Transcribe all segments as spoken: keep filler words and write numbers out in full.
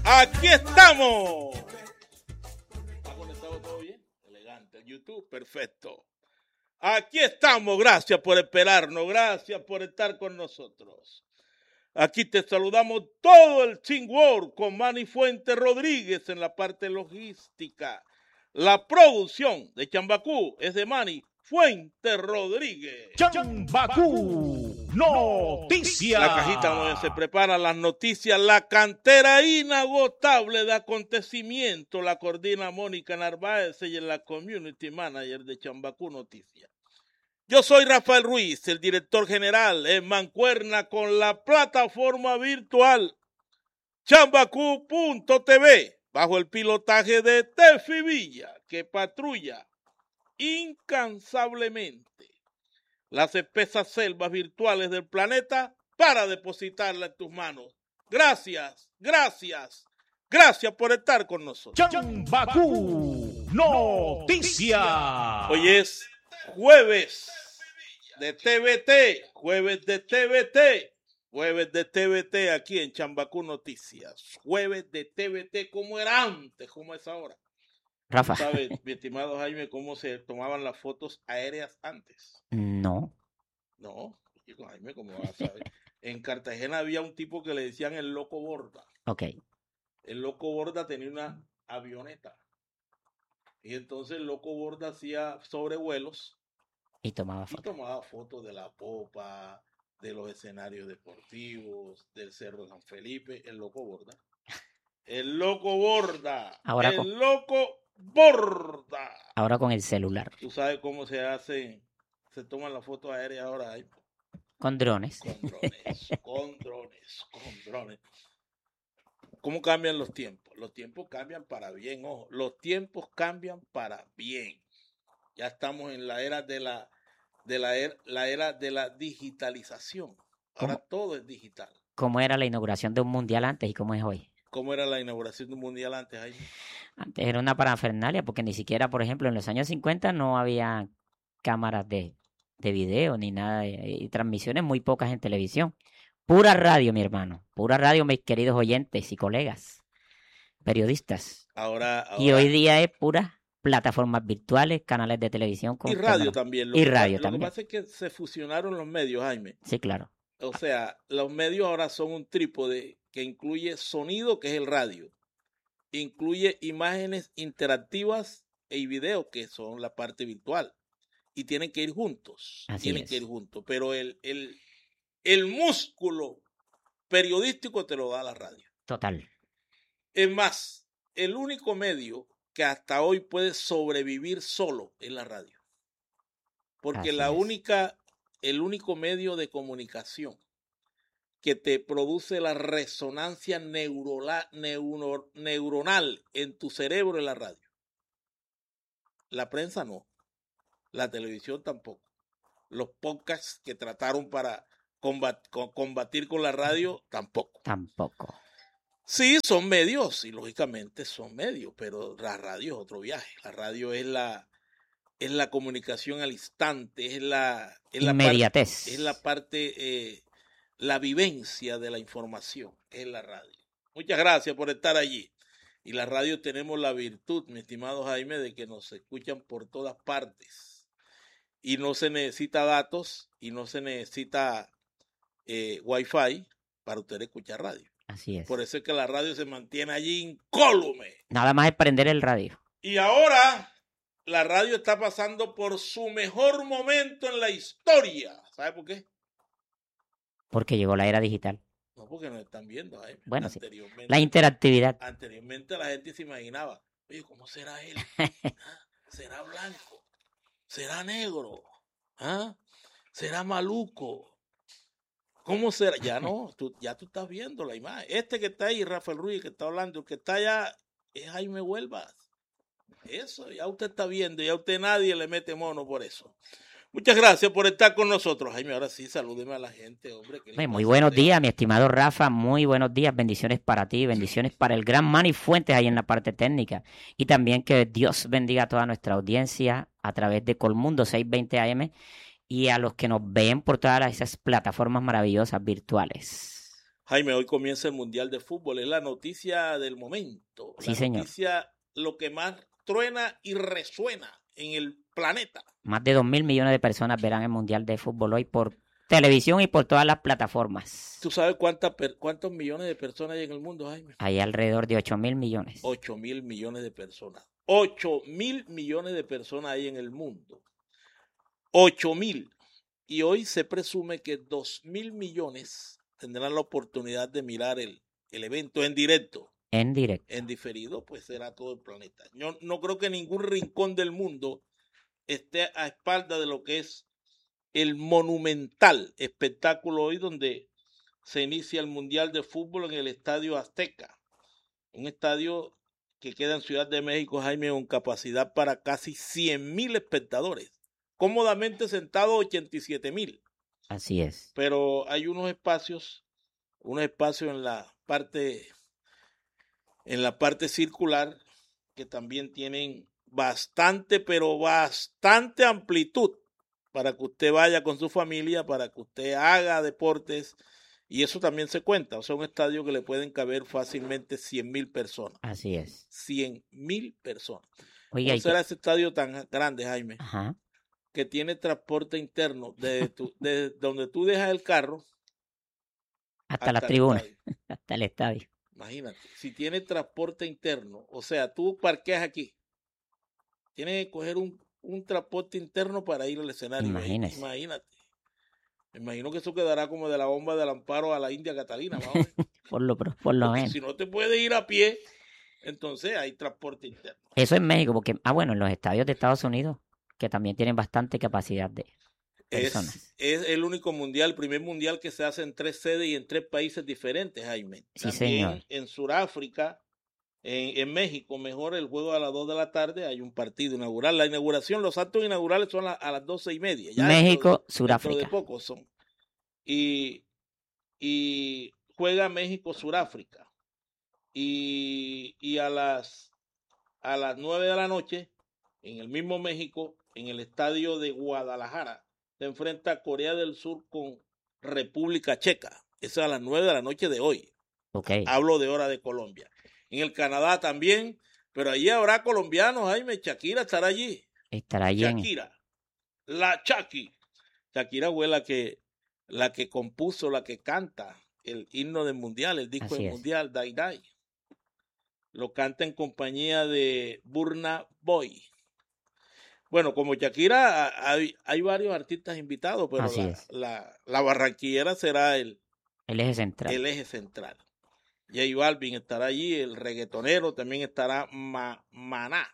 Aquí estamos. ¿Está conectado todo bien? Elegante. YouTube, perfecto. Aquí estamos. Gracias por esperarnos. Gracias por estar con nosotros. Aquí te saludamos todo el Teamwork con Manny Fuentes Rodríguez en la parte logística. La producción de Chambacú es de Manny Fuentes Rodríguez. Chambacú Noticias. La cajita donde se preparan las noticias, la cantera inagotable de acontecimiento, la coordina Mónica Narváez, ella es la Community Manager de Chambacú Noticias. Yo soy Rafael Ruiz, el director general en mancuerna con la plataforma virtual chambacú punto t v, bajo el pilotaje de Tefi Villa, que patrulla incansablemente las espesas selvas virtuales del planeta para depositarla en tus manos. Gracias, gracias, gracias por estar con nosotros. Chambacú Noticias. Hoy es jueves de T V T, jueves de T V T, jueves de T V T aquí en Chambacú Noticias. Jueves de T V T como era antes, como es ahora. Rafa. ¿Sabes, mi estimado Jaime, cómo se tomaban las fotos aéreas antes? No. No, chico, Jaime, ¿cómo vas a saber? En Cartagena había un tipo que le decían el Loco Borda. Ok. El Loco Borda tenía una avioneta. Y entonces el Loco Borda hacía sobrevuelos. Y tomaba Y fotos. tomaba fotos de la popa, de los escenarios deportivos, del Cerro San Felipe. El Loco Borda. El Loco Borda. Ahora el con- Loco Borda. Ahora con el celular. Tú sabes cómo se hacen, se toman las fotos aéreas ahora ahí. Con drones. Con drones, con drones, con drones. ¿Cómo cambian los tiempos? Los tiempos cambian para bien, ojo. Los tiempos cambian para bien. Ya estamos en la era de la, de la, era, la era de la digitalización. Ahora ¿Cómo? todo es digital. ¿Cómo era la inauguración de un mundial antes y cómo es hoy? ¿Cómo era la inauguración de un mundial antes, Jaime? Antes era una parafernalia porque ni siquiera, por ejemplo, en los años cincuenta no había cámaras de, de video ni nada, de, y transmisiones muy pocas en televisión. Pura radio, mi hermano. Pura radio, mis queridos oyentes y colegas, periodistas. Ahora, ahora Y hoy día es puras plataformas virtuales, canales de televisión. Con y radio cámaras. también. Lo Y que radio pa- también. Lo que pasa es que se fusionaron los medios, Jaime. Sí, claro. O sea, los medios ahora son un trípode que incluye sonido, que es el radio. Incluye imágenes interactivas y video, que son la parte virtual. Y tienen que ir juntos. Así tienen es. que ir juntos. Pero el, el, el músculo periodístico te lo da la radio. Total. Es más, el único medio que hasta hoy puede sobrevivir solo es la radio. Porque Así la es. única, el único medio de comunicación que te produce la resonancia neurola, neuro, neuronal en tu cerebro es la radio. La prensa no. La televisión tampoco. Los podcasts que trataron para combat, combatir con la radio tampoco. Tampoco. Sí, son medios, y lógicamente son medios, pero la radio es otro viaje. La radio es la, es la comunicación al instante, es la, es la Inmediatez. parte, es la parte, eh, la vivencia de la información, es la radio. Muchas gracias por estar allí. Y la radio tenemos la virtud, mi estimado Jaime, de que nos escuchan por todas partes. Y no se necesita datos y no se necesita eh, wifi para usted escuchar radio. Así es. Por eso es que la radio se mantiene allí incólume. Nada más es prender el radio. Y ahora la radio está pasando por su mejor momento en la historia. ¿Sabe por qué? Porque llegó la era digital. No, porque nos están viendo. Jaime. Bueno, sí. anteriormente, La interactividad. anteriormente la gente se imaginaba, oye, ¿cómo será él? ¿Ah? ¿Será blanco? ¿Será negro? ¿Ah? ¿Será maluco? ¿Cómo será? Ya no, tú, ya tú estás viendo la imagen. Este que está ahí, Rafael Ruiz, que está hablando, el que está allá es Jaime Huelvas. Eso, ya usted está viendo, ya usted nadie le mete mono por eso. Muchas gracias por estar con nosotros, Jaime. Ahora sí, salúdeme a la gente, hombre. Muy, muy buenos días, mi estimado Rafa. Muy buenos días. Bendiciones para ti, bendiciones para el gran Manny Fuentes ahí en la parte técnica. Y también que Dios bendiga a toda nuestra audiencia a través de Colmundo seiscientos veinte A M y a los que nos ven por todas esas plataformas maravillosas virtuales. Jaime, hoy comienza el Mundial de Fútbol, es la noticia del momento, Sí, la señor. noticia, lo que más truena y resuena en el planeta. Más de dos mil millones de personas verán el Mundial de Fútbol hoy por televisión y por todas las plataformas. ¿Tú sabes cuánta, per- cuántos millones de personas hay en el mundo, Jaime? Hay alrededor de ocho mil millones. Ocho mil millones de personas. Ocho mil millones de personas hay en el mundo. Ocho mil. Y hoy se presume que dos mil millones tendrán la oportunidad de mirar el, el evento en directo. En directo. En diferido, pues será todo el planeta. Yo no creo que ningún rincón del mundo esté a espalda de lo que es el monumental espectáculo hoy donde se inicia el Mundial de Fútbol en el Estadio Azteca. Un estadio que queda en Ciudad de México, Jaime, con capacidad para casi cien mil espectadores. Cómodamente sentados ochenta y siete mil. Así es. Pero hay unos espacios, unos espacios en la parte, en la parte circular que también tienen bastante, pero bastante amplitud para que usted vaya con su familia, para que usted haga deportes, y eso también se cuenta. O sea, un estadio que le pueden caber fácilmente cien mil personas. Así es. cien mil personas. Oiga, ¿Cómo y será que- ese estadio tan grande, Jaime? Ajá. Que tiene transporte interno desde, tu- desde donde tú dejas el carro Hasta la hasta el tribuna, estadio. hasta el estadio. Imagínate, si tiene transporte interno, o sea, tú parqueas aquí, tienes que coger un, un transporte interno para ir al escenario. Imagínese. Imagínate. Me imagino que eso quedará como de la bomba del Amparo a la India Catalina, más o menos. Por lo, por lo Porque menos. si no te puedes ir a pie, entonces hay transporte interno. Eso en México, porque, ah, bueno, en los estadios de Estados Unidos, que también tienen bastante capacidad de personas. Es, es el único mundial, el primer mundial que se hace en tres sedes y en tres países diferentes, Jaime. Sí, También señor. en Sudáfrica, en, en México, mejor el juego a las dos de la tarde, hay un partido inaugural. La inauguración, los actos inaugurales son a, a las doce y media. Ya México, dentro, Sudáfrica. Dentro de poco son. Y, y juega México-Sudáfrica. Y, y a las a las nueve de la noche, en el mismo México, en el estadio de Guadalajara, se enfrenta Corea del Sur con República Checa. Eso es a las nueve de la noche de hoy. Ok. Hablo de hora de Colombia. En el Canadá también, pero allí habrá colombianos, Jaime. Shakira estará allí. Estará allí en... Shakira, la Shaki. Shakira fue la que, la que compuso, la que canta el himno del mundial, el disco Así del es. mundial, Dai Dai. Lo canta en compañía de Burna Boy. Bueno, como Shakira, hay, hay varios artistas invitados, pero Así la, es. la, la barranquillera será el, El eje central. el eje central. J Balvin estará allí, el reggaetonero, también estará Ma, Maná,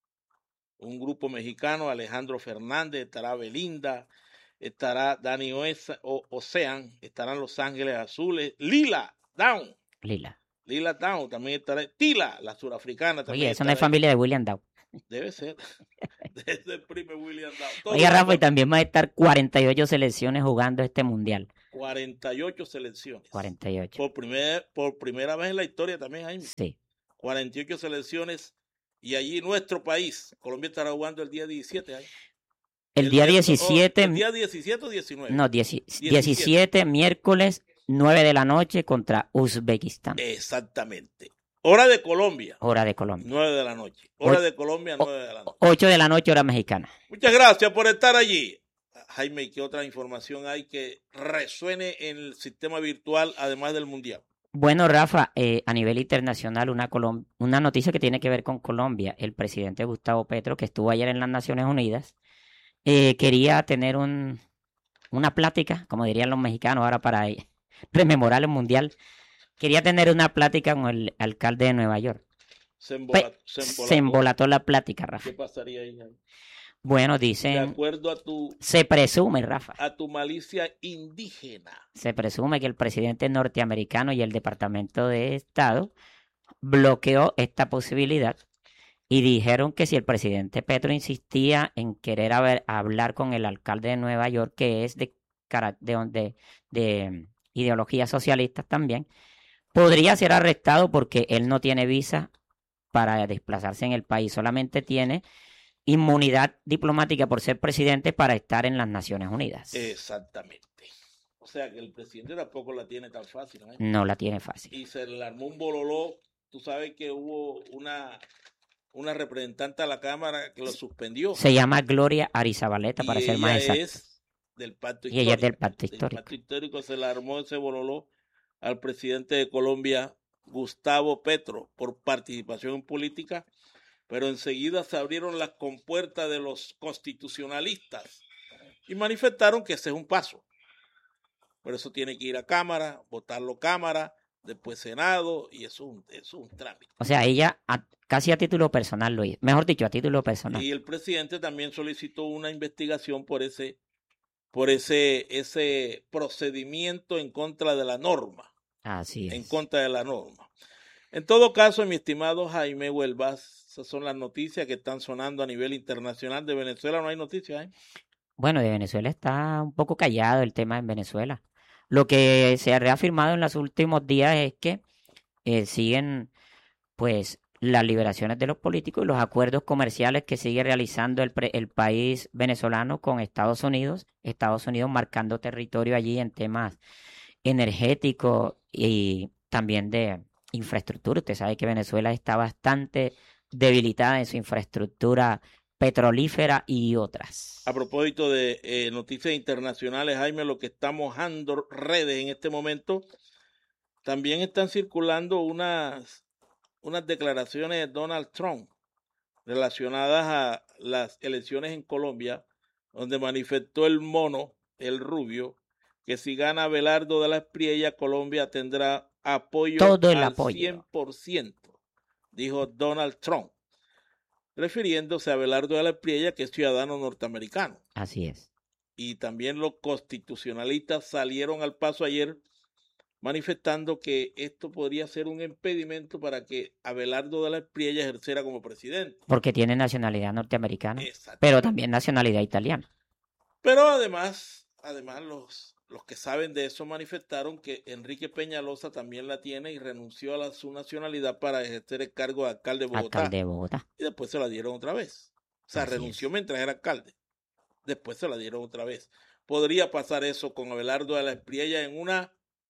un grupo mexicano, Alejandro Fernández, estará Belinda, estará Dani Oesa, o, Ocean, estarán Los Ángeles Azules, Lila Down, Lila. Lila Down, también estará Tila, la surafricana. También Oye, eso no es estará familia de William Dow. ahí. Debe ser. Debe ser primo William Down. Todo Oiga, Rafa, y Rafa, también va a estar cuarenta y ocho selecciones jugando este mundial. cuarenta y ocho selecciones. cuarenta y ocho. Por, primer, por primera vez en la historia también, Jaime. Sí. cuarenta y ocho selecciones. Y allí nuestro país, Colombia estará jugando el día diecisiete. Ahí. El día diecisiete. Oh, el día diecisiete o diecinueve. No, dieci- diecisiete, miércoles, nueve de la noche contra Uzbekistán. Exactamente. Hora de Colombia, Hora de Colombia. nueve de la noche. Hora O- de Colombia, nueve de la noche. ocho de la noche, hora mexicana. Muchas gracias por estar allí. Jaime, ¿qué otra información hay que resuene en el sistema virtual además del mundial? Bueno, Rafa, eh, a nivel internacional, una, Colom- una noticia que tiene que ver con Colombia. El presidente Gustavo Petro, que estuvo ayer en las Naciones Unidas, eh, quería tener un, una plática, como dirían los mexicanos ahora para eh, rememorar el mundial. Quería tener una plática con el alcalde de Nueva York. Se, Pe- embola- se embolató. se embolató la plática, Rafa. ¿Qué pasaría ahí, Jaime? Bueno, De dicen, acuerdo a tu, se presume, Rafa, a tu malicia indígena. se presume que el presidente norteamericano y el Departamento de Estado bloqueó esta posibilidad y dijeron que si el presidente Petro insistía en querer haber- hablar con el alcalde de Nueva York, que es de, cara- de, de, de ideologías socialistas también, podría ser arrestado porque él no tiene visa para desplazarse en el país, solamente tiene inmunidad diplomática por ser presidente para estar en las Naciones Unidas. Exactamente. O sea que el presidente tampoco la tiene tan fácil, ¿eh? No la tiene fácil. Y se le armó un bololó. Tú sabes que hubo una, una representante a la Cámara que lo suspendió. Se llama Gloria Arizabaleta, Y para ser ella más exacto. es del pacto Y histórico. ella es del pacto Del histórico. pacto histórico se le armó ese bololó al presidente de Colombia, Gustavo Petro, por participación en política, pero enseguida se abrieron las compuertas de los constitucionalistas y manifestaron que ese es un paso. Por eso tiene que ir a Cámara, votarlo Cámara, después Senado, y eso es un, eso es un trámite. O sea, ella a- casi a título personal lo hizo. Mejor dicho, a título personal. Y el presidente también solicitó una investigación por ese, por ese, ese procedimiento en contra de la norma. Así es. En contra de la norma. En todo caso, mi estimado Jaime Huelvas, esas son las noticias que están sonando a nivel internacional. De Venezuela no hay noticias, ¿eh? Bueno, de Venezuela está un poco callado el tema en Venezuela. Lo que se ha reafirmado en los últimos días es que eh, siguen, pues, las liberaciones de los políticos y los acuerdos comerciales que sigue realizando el, pre- el país venezolano con Estados Unidos. Estados Unidos marcando territorio allí en temas energéticos y también de infraestructura. Usted sabe que Venezuela está bastante debilitada en su infraestructura petrolífera y otras. A propósito de eh, noticias internacionales, Jaime, lo que está mojando redes en este momento, también están circulando unas, unas declaraciones de Donald Trump relacionadas a las elecciones en Colombia, donde manifestó el mono, el rubio, que si gana Abelardo de la Espriella, Colombia tendrá apoyo Todo el al apoyo. cien por ciento, dijo Donald Trump, refiriéndose a Abelardo de la Espriella, que es ciudadano norteamericano. Así es. Y también los constitucionalistas salieron al paso ayer manifestando que esto podría ser un impedimento para que Abelardo de la Espriella ejerciera como presidente. Porque tiene nacionalidad norteamericana, Exacto. pero también nacionalidad italiana. Pero además, además los, los que saben de eso manifestaron que Enrique Peñalosa también la tiene y renunció a la, su nacionalidad para ejercer el cargo de alcalde de Bogotá. Alcalde de Bogotá. Y después se la dieron otra vez. O sea, Así renunció es. mientras era alcalde. Después se la dieron otra vez. Podría pasar eso con Abelardo de la Espriella en una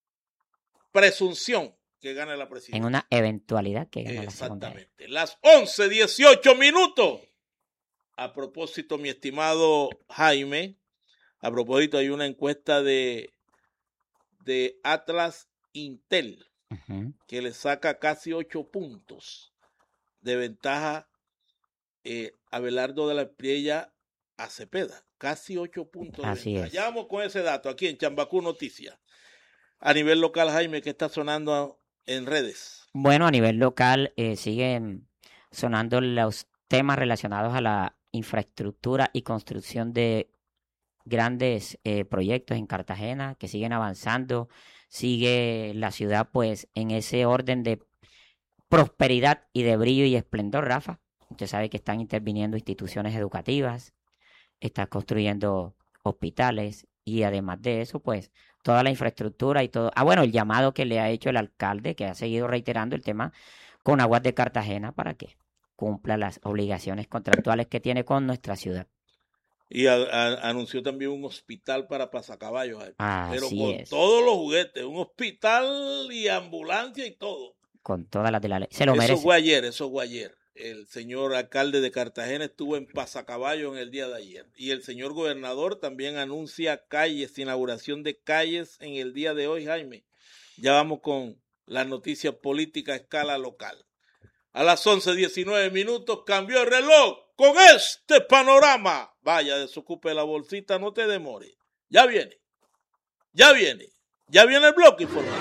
presunción que gane la presidencia. En una eventualidad que gane la segunda. Exactamente. Las once dieciocho minutos. A propósito, mi estimado Jaime, a propósito, hay una encuesta de, de Atlas Intel Uh-huh. que le saca casi ocho puntos de ventaja eh, a Abelardo de la Espriella a Cepeda. Casi ocho puntos de Así ventaja. es. Ya vamos con ese dato aquí en Chambacú Noticias. A nivel local, Jaime, ¿qué está sonando en redes? Bueno, a nivel local eh, siguen sonando los temas relacionados a la infraestructura y construcción de grandes eh, proyectos en Cartagena que siguen avanzando. Sigue la ciudad pues en ese orden de prosperidad y de brillo y esplendor, Rafa. Usted sabe que están interviniendo instituciones educativas, está construyendo hospitales y además de eso pues toda la infraestructura y todo. Ah, bueno, el llamado que le ha hecho el alcalde, que ha seguido reiterando el tema con Aguas de Cartagena para que cumpla las obligaciones contractuales que tiene con nuestra ciudad. Y a, a, anunció también un hospital para pasacaballos, Jaime. Pero Así con es. todos los juguetes, un hospital y ambulancia y todo. Con todas las de la ley. Se lo Eso merece. fue ayer, eso fue ayer. El señor alcalde de Cartagena estuvo en Pasacaballo en el día de ayer. Y el señor gobernador también anuncia calles, inauguración de calles en el día de hoy, Jaime. Ya vamos con las noticias políticas a escala local. A las once diecinueve minutos cambió el reloj con este panorama. Vaya, desocupe la bolsita, no te demores. Ya viene, ya viene, ya viene el bloque informativo.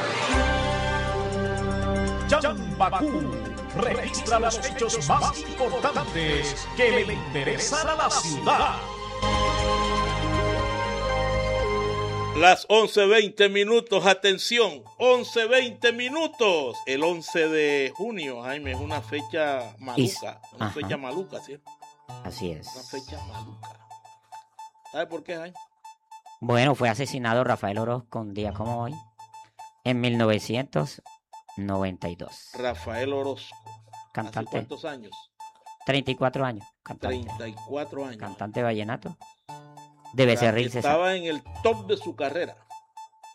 Chambacú registra los hechos más importantes que le interesan a la ciudad. Las once veinte minutos, atención, once veinte minutos. El once de junio, Jaime, es una fecha maluca, una Ajá. fecha maluca, ¿cierto? Así es. Una fecha maluca. ¿Sabe por qué, Jaime? Bueno, fue asesinado Rafael Orozco un día como hoy, en mil novecientos noventa y dos. Rafael Orozco. ¿Hace Cantante, cuántos años? treinta y cuatro años. Cantante, treinta y cuatro años. cantante vallenato. De Becerril César. Estaba en el top de su carrera.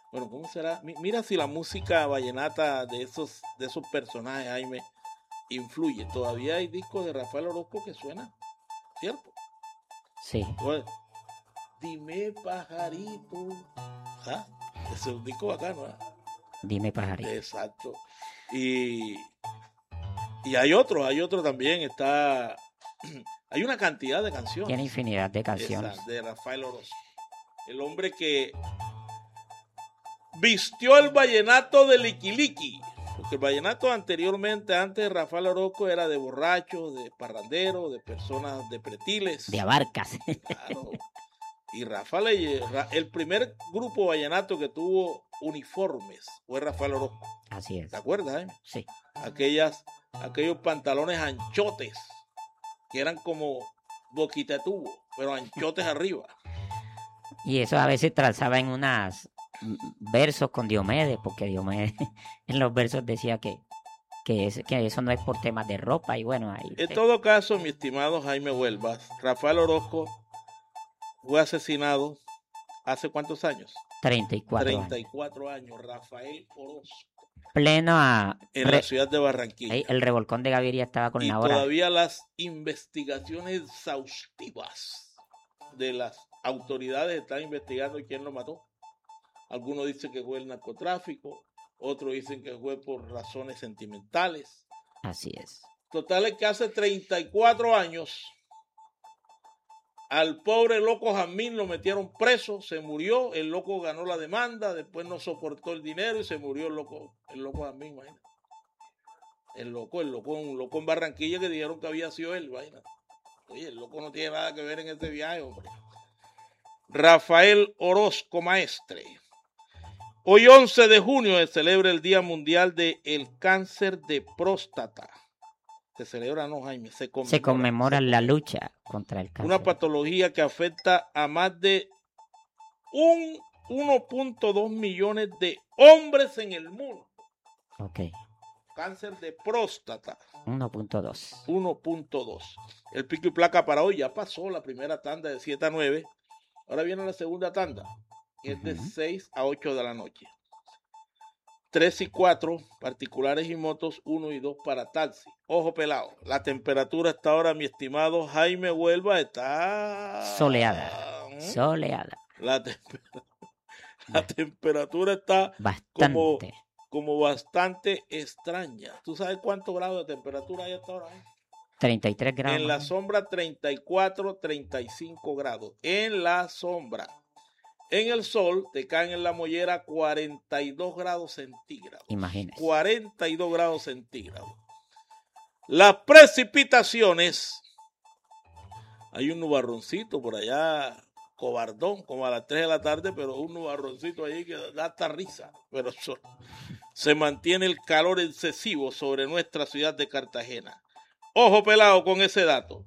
Bueno, ¿cómo será? Mi- Mira si la música vallenata de esos, de esos personajes, Jaime, influye. Todavía hay discos de Rafael Orozco que suenan, ¿cierto? Sí, Bueno, dime pajarito. ¿Ah? Ese es un disco bacano, ¿ah? dime pajarito. Exacto. Y, y hay otro, hay otro también, está... Hay una cantidad de canciones. Tiene infinidad de canciones. Esa, de Rafael Orozco. El hombre que vistió el vallenato de Liquiliqui. Porque el vallenato anteriormente, antes de Rafael Orozco, era de borrachos, de parranderos, de personas de pretiles. De abarcas. Claro. Y Rafael, le- Ra- el primer grupo vallenato que tuvo uniformes fue Rafael Orozco. Así es. ¿Te acuerdas, eh? Sí. Aquellas, aquellos pantalones anchotes, que eran como boquita de tubo, pero anchotes arriba. Y eso a veces trazaba en unas mm, versos con Diomedes, porque Diomedes en los versos decía que, que, es- que eso no es por temas de ropa. Y bueno, ahí En te- todo caso, mi estimado Jaime Huelvas, Rafael Orozco fue asesinado hace cuántos años? treinta y cuatro treinta años. y cuatro años, Rafael Orozco, Pleno a... en re- la ciudad de Barranquilla. ahí el revolcón de Gaviria estaba con Y la hora. todavía las investigaciones exhaustivas de las autoridades están investigando quién lo mató. Algunos dicen que fue el narcotráfico, otros dicen que fue por razones sentimentales. Así es. Total es que hace treinta y cuatro años al pobre loco Jamín lo metieron preso, se murió, el loco ganó la demanda, después no soportó el dinero y se murió el loco, el loco Jamín, imagínate. El loco, el loco, un loco en Barranquilla que dijeron que había sido él, imagínate. Oye, el loco no tiene nada que ver en este viaje, hombre. Rafael Orozco Maestre. Hoy once de junio se celebra el Día Mundial del Cáncer de Próstata. Se celebra, no, Jaime, se conmemora. Se conmemora se la conmemora. lucha contra el cáncer. Una patología que afecta a más de un uno punto dos millones de hombres en el mundo. Ok, Cáncer de próstata, uno punto dos. uno punto dos. El pico y placa para hoy ya pasó la primera tanda de siete a nueve. Ahora viene la segunda tanda, que es de Ujú. seis a ocho de la noche. tres y cuatro, particulares y motos, uno y dos para taxi. Ojo pelado, la temperatura hasta ahora, mi estimado Jaime Huelva, está... Soleada. ¿Mm? Soleada. La, temper- la temperatura está Bastante. como bastante extraña. ¿Tú sabes cuántos grados de temperatura hay hasta ahora? eh? treinta y tres grados. En la más. sombra treinta y cuatro, treinta y cinco grados. En la sombra. En el sol te caen en la mollera cuarenta y dos grados centígrados. Imagínese. cuarenta y dos grados centígrados. Las precipitaciones. Hay un nubarroncito por allá, cobardón, como a las tres de la tarde, pero un nubarroncito ahí que da hasta risa. Pero eso- se mantiene el calor excesivo sobre nuestra ciudad de Cartagena. Ojo pelado con ese dato.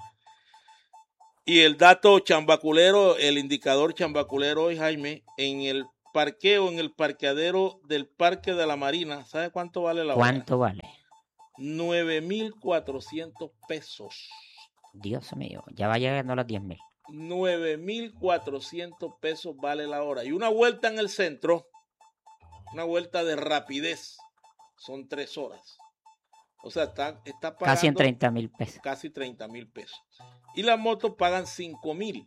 Y el dato chambaculero, el indicador chambaculero hoy, Jaime, en el parqueo, en el parqueadero del Parque de la Marina, ¿sabe cuánto vale la hora? ¿Cuánto vale? nueve mil cuatrocientos pesos. Dios mío, ya va llegando a los diez mil. nueve mil cuatrocientos pesos vale la hora. Y una vuelta en el centro, una vuelta de rapidez, son tres horas. O sea, está, está pagando Casi en treinta mil pesos. casi treinta mil pesos. Y las motos pagan cinco mil,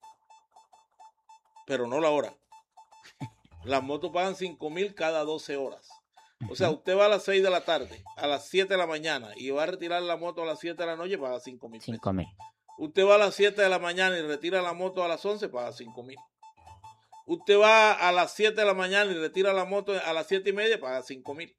pero no la hora. Las motos pagan cinco mil cada doce horas. O sea, usted va a las seis de la tarde, a las siete de la mañana y va a retirar la moto a las siete de la noche, paga cinco mil pesos. cinco mil. Usted va a las siete de la mañana y retira la moto a las once, paga cinco mil. Usted va a las siete de la mañana y retira la moto a las siete y media, paga cinco mil.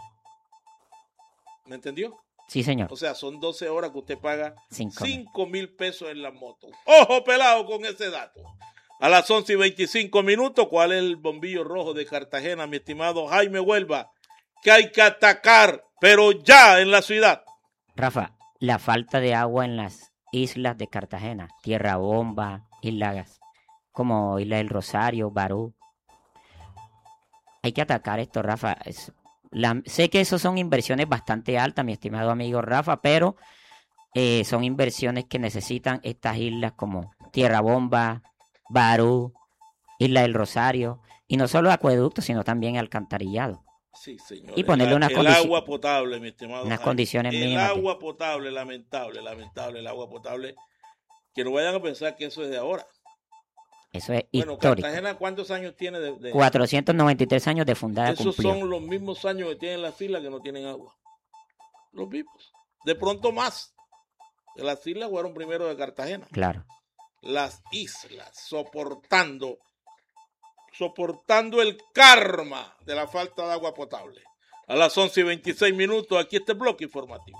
¿Me entendió? Sí, señor. O sea, son doce horas que usted paga cinco mil. cinco mil pesos en la moto. Ojo pelado con ese dato. A las once y veinticinco minutos, ¿cuál es el bombillo rojo de Cartagena, mi estimado Jaime Huelva? Que hay que atacar, pero ya en la ciudad. Rafa, la falta de agua en las islas de Cartagena, Tierra Bomba, islas como Isla del Rosario, Barú. Hay que atacar esto, Rafa. Es- la- sé que eso son inversiones bastante altas, mi estimado amigo Rafa, pero eh, son inversiones que necesitan estas islas como Tierra Bomba, Barú, Isla del Rosario, Y no solo acueductos, sino también alcantarillado. Sí, señor. Y ponerle el, unas el condici- agua potable, mi estimado. unas Jaime. condiciones el mínimas. El agua potable, lamentable, lamentable, el agua potable. Que no vayan a pensar que eso es de ahora. Eso es bueno, histórico. Cartagena, ¿cuántos años tiene de, de... cuatrocientos noventa y tres años de fundada Esos cumplió. son los mismos años que tienen las islas que no tienen agua. Los mismos. De pronto más. Las islas fueron primero de Cartagena. Claro. Las islas soportando, soportando el karma de la falta de agua potable. A las once y veintiséis minutos, aquí este bloque informativo.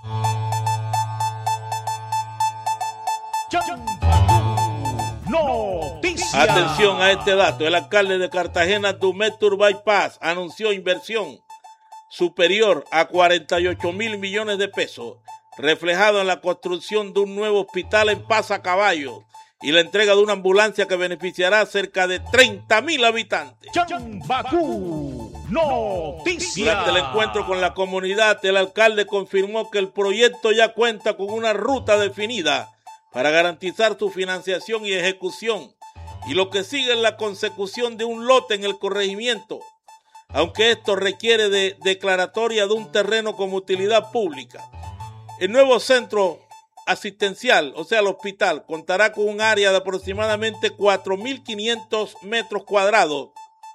Noticias. Atención a este dato. El alcalde de Cartagena, Dumet Turbay Paz, anunció inversión superior a cuarenta y ocho mil millones de pesos, reflejado en la construcción de un nuevo hospital en Pasacaballo y la entrega de una ambulancia que beneficiará a cerca de treinta mil habitantes. Chambacú, noticias. Durante el encuentro con la comunidad, el alcalde confirmó que el proyecto ya cuenta con una ruta definida para garantizar su financiación y ejecución, y lo que sigue es la consecución de un lote en el corregimiento, aunque esto requiere de declaratoria de un terreno como utilidad pública. El nuevo centro asistencial, o sea el hospital, contará con un área de aproximadamente cuatro mil quinientos metros cuadrados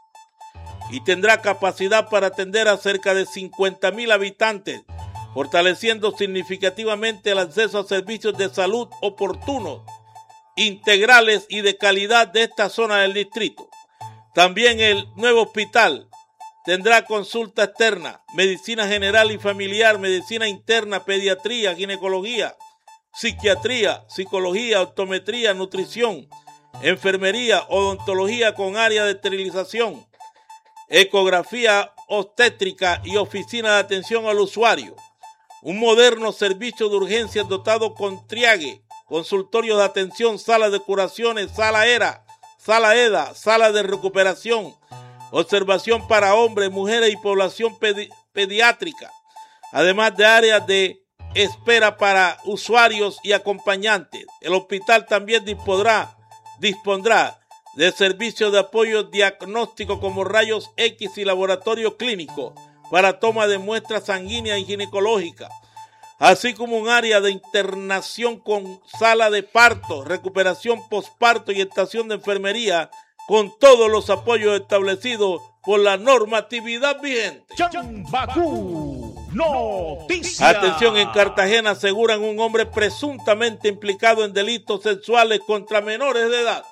y tendrá capacidad para atender a cerca de cincuenta mil habitantes, fortaleciendo significativamente el acceso a servicios de salud oportunos, integrales y de calidad de esta zona del distrito. También el nuevo hospital tendrá consulta externa, medicina general y familiar, medicina interna, pediatría, ginecología, psiquiatría, psicología, optometría, nutrición, enfermería, odontología con área de esterilización, ecografía obstétrica y oficina de atención al usuario. Un moderno servicio de urgencias dotado con triague, consultorios de atención, salas de curaciones, sala ERA, sala EDA, sala de recuperación, observación para hombres, mujeres y población pedi- pediátrica, además de áreas de espera para usuarios y acompañantes. El hospital también dispondrá, dispondrá de servicios de apoyo diagnóstico como rayos X y laboratorio clínico para toma de muestras sanguíneas y ginecológicas, así como un área de internación con sala de parto, recuperación posparto y estación de enfermería, con todos los apoyos establecidos por la normatividad vigente. Chambacú, noticias. Atención, en Cartagena aseguran un hombre presuntamente implicado en delitos sexuales contra menores de edad.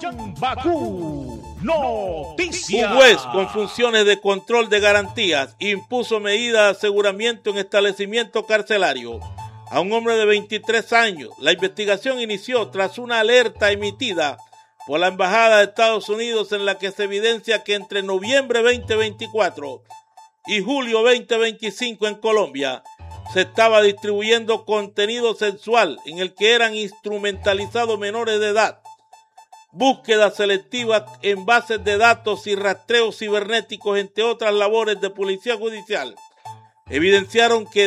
Chambacú, noticias. Un juez con funciones de control de garantías impuso medidas de aseguramiento en establecimiento carcelario a un hombre de veintitrés años. La investigación inició tras una alerta emitida por la Embajada de Estados Unidos en la que se evidencia que entre noviembre veinte veinticuatro y julio veinte veinticinco en Colombia se estaba distribuyendo contenido sexual en el que eran instrumentalizados menores de edad. Búsqueda selectiva en bases de datos y rastreos cibernéticos, entre otras labores de policía judicial, evidenciaron que